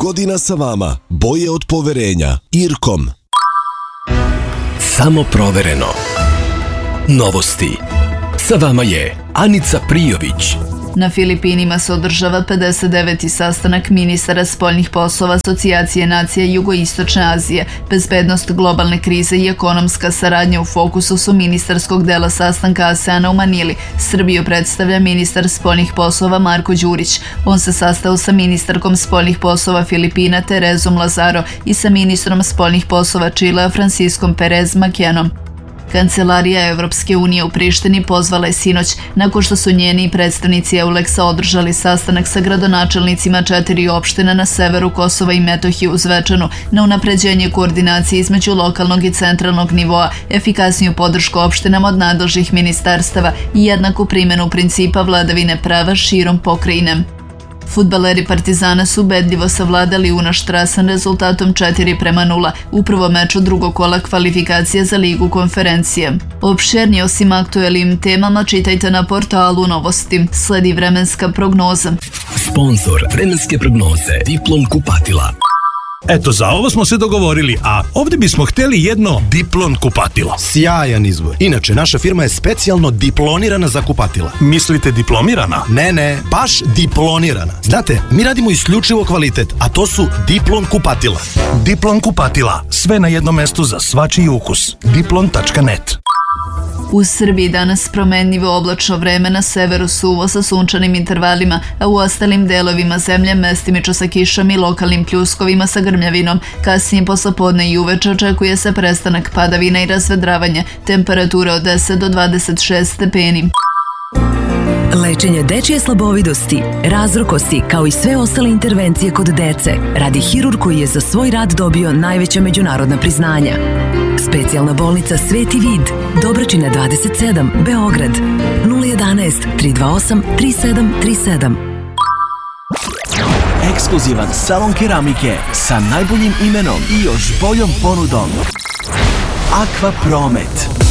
godina sa vama, boje od poverenja. IRCOM. Samo provereno. Novosti. Sa vama je Anica Prijović. Na Filipinima se održava 59. sastanak ministara spoljnih poslova Asocijacije nacija Jugoistočne Azije. Bezbednost, globalne krize i ekonomska saradnja u fokusu su ministarskog dela sastanka ASEANA u Manili. Srbiju predstavlja ministar spoljnih poslova Marko Đurić. On se sastao sa ministarkom spoljnih poslova Filipina Terezom Lazaro i sa ministrom spoljnih poslova Čilea Franciskom Perez Makenom. Kancelarija Evropske unije u Prištini pozvala je sinoć, nakon što su njeni predstavnici EULEX-a održali sastanak sa gradonačelnicima 4 opština na severu Kosova i Metohije u Zvečanu, na unapređenje koordinacije između lokalnog i centralnog nivoa, efikasniju podršku opštinama od nadležnih ministarstava i jednaku primjenu principa vladavine prava širom pokrajine. Fudbaleri Partizana su ubedljivo savladali Unaštrasan rezultatom 4:0 u prvom meču drugog kola kvalifikacije za Ligu konferencije. Opširnije osim aktuelnim temama čitajte na portalu Novosti. Sledi vremenska prognoza. Sponzor vremenske prognoze Diplom kupatila. Eto, za ovo smo se dogovorili, a ovdje bismo htjeli jedno Diplon kupatilo. Sjajan izbor. Inače, naša firma je specijalno diplonirana za kupatila. Mislite diplomirana? Ne, baš diplonirana. Znate, mi radimo isključivo kvalitet, a to su Diplon kupatila. Diplon kupatila. Sve na jednom mestu za svačiji ukus. Diplon.net. U Srbiji danas promenljivo oblačno vreme, na severu suvo sa sunčanim intervalima, a u ostalim delovima zemlje mestimično sa kišom i lokalnim pljuskovima sa grmljavinom. Kasnije poslepodne i uveče očekuje se prestanak padavina i razvedravanje, temperatura od 10 do 26 stepeni. Lečenje dečje slabovidosti, razrokosti, kao i sve ostale intervencije kod dece, radi hirurg koji je za svoj rad dobio najveća međunarodna priznanja. Specijalna bolnica Sveti Vid, Dobračina 27, Beograd, 011 328 3737. Ekskluzivan salon keramike sa najboljim imenom i još boljom ponudom. Aqua Promet.